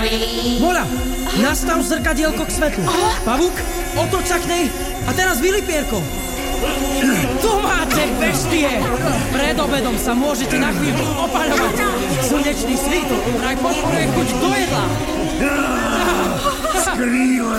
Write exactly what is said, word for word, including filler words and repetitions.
Mola, nastav zrkadielko k svetlu. Pavúk, otoč sa k nej a teraz vylipierko. Tu máte bestie! Pred obedom sa môžete na chvíľu opaľovať. Slnečný svit vraj podporuje chuť do jedla. Skríle